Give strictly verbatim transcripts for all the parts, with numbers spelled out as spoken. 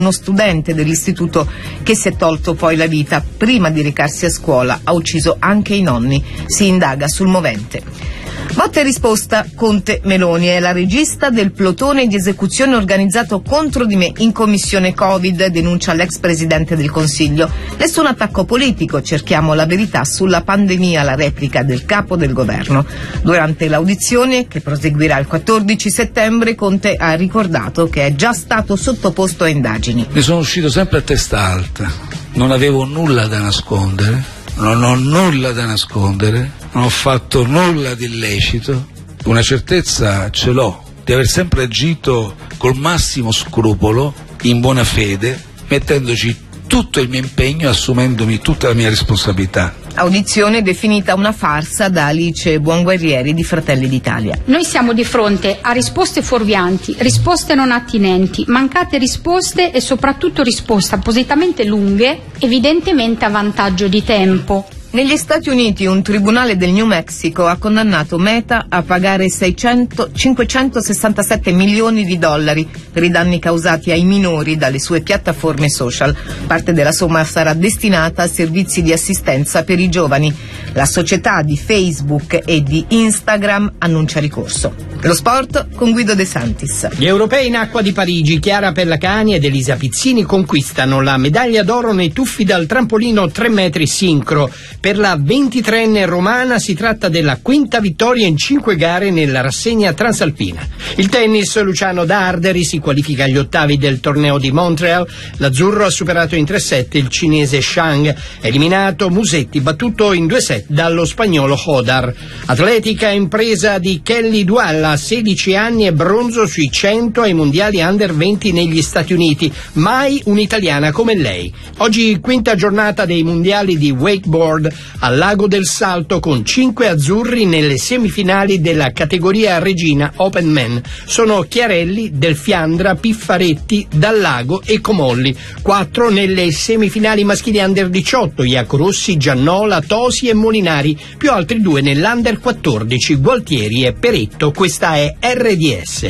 Uno studente dell'istituto che si è tolto poi la vita prima di recarsi a scuola ha ucciso anche i nonni. Si indaga sul movente. Botta e risposta, Conte Meloni è la regista del plotone di esecuzione organizzato contro di me in commissione Covid, denuncia l'ex presidente del Consiglio. Nessun attacco politico, cerchiamo la verità sulla pandemia, la replica del capo del governo. Durante l'audizione, che proseguirà il quattordici settembre, Conte ha ricordato che è già stato sottoposto a indagini. Ne sono uscito sempre a testa alta, non avevo nulla da nascondere. Non ho nulla da nascondere, non ho fatto nulla di illecito. Una certezza ce l'ho, di aver sempre agito col massimo scrupolo, in buona fede, mettendoci tutto il mio impegno e assumendomi tutta la mia responsabilità. Audizione definita una farsa da Alice Buonguerrieri di Fratelli d'Italia. Noi siamo di fronte a risposte fuorvianti, risposte non attinenti, mancate risposte e soprattutto risposte appositamente lunghe, evidentemente a vantaggio di tempo. Negli Stati Uniti un tribunale del New Mexico ha condannato Meta a pagare seicento, cinquecentosessantasette milioni di dollari per i danni causati ai minori dalle sue piattaforme social. Parte della somma sarà destinata a servizi di assistenza per i giovani. La società di Facebook e di Instagram annuncia ricorso. Lo sport con Guido De Santis. Gli europei in acqua di Parigi, Chiara Pellacani ed Elisa Pizzini conquistano la medaglia d'oro nei tuffi dal trampolino tre metri sincro. Per la ventitreenne romana si tratta della quinta vittoria in cinque gare nella rassegna transalpina. Il tennis, Luciano Darderi si qualifica agli ottavi del torneo di Montreal. L'azzurro ha superato in tre set il cinese Shang. Eliminato Musetti, battuto in due set dallo spagnolo Hodar. Atletica impresa di Kelly Dualla, sedici anni e bronzo sui cento ai mondiali under venti negli Stati Uniti. Mai un'italiana come lei. Oggi quinta giornata dei mondiali di wakeboard al Lago del Salto con cinque azzurri nelle semifinali della categoria Regina Open Men. Sono Chiarelli, Del Fiandra, Piffaretti, Dallago e Comolli. Quattro nelle semifinali maschili under diciotto, Iacorossi, Giannola, Tosi e Molinari, più altri due nell'under quattordici, Gualtieri e Peretto. Questa è R D S.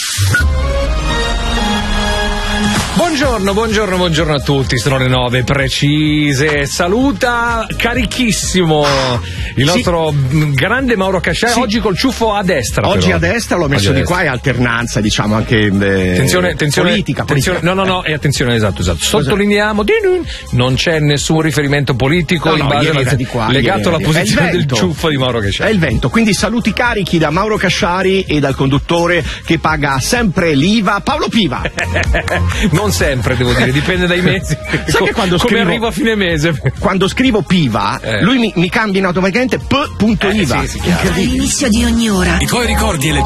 Buongiorno, buongiorno, buongiorno a tutti, sono le nove precise. Saluta carichissimo il nostro sì. grande Mauro Casciari, sì. oggi col ciuffo a destra. Oggi però. a destra l'ho messo oggi di qua e alternanza, diciamo anche eh, attenzione, attenzione, politica, attenzione, politica. No, no, no, e attenzione, esatto, esatto. Sottolineiamo, non c'è nessun riferimento politico no, in no, base alla, di qua, legato alla posizione del ciuffo di Mauro Casciari. È il vento, quindi saluti carichi da Mauro Casciari e dal conduttore che paga sempre l'I V A, Paolo Piva. Non sempre, devo dire, dipende dai mesi. Sai che quando come scrivo, arrivo a fine mese? Quando scrivo Piva, eh. lui mi, mi cambia automaticamente P.I V A. Eh, sì, sì, all'inizio di ogni ora. I tuoi ricordi e le